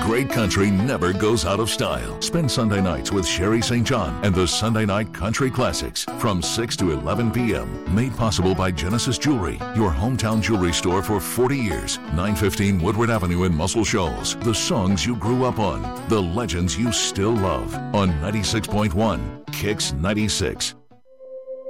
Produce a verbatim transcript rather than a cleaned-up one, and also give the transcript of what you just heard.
great country never goes out of style. Spend Sunday nights with Sherry Saint John and the Sunday Night Country Classics from six to eleven p.m. Made possible by Genesis Jewelry, your hometown jewelry store for forty years. nine fifteen Woodward Avenue in Muscle Shoals. The songs you grew up on, the legends you still love. On ninety-six point one, Kicks ninety-six.